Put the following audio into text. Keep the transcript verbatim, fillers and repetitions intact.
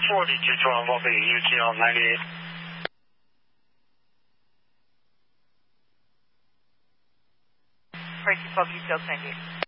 forty-two twelve, I'll be U T L ninety-eight. forty-two twelve, U T L ninety-eight.